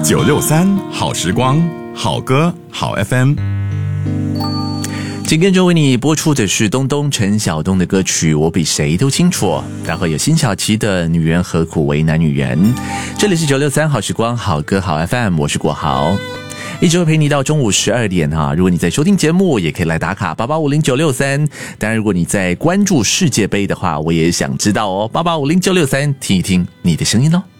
963好时光，好歌好 FM。 紧跟着为你播出的是东东陈晓东的歌曲《我比谁都清楚》，然后有辛晓琪的《女人何苦为难女人》。这里是963好时光，好歌好 FM， 我是国豪，一直会陪你到中午12点哈。如果你在收听节目，也可以来打卡8850963。当然，如果你在关注世界杯的话，我也想知道哦，8850963，听一听你的声音哦。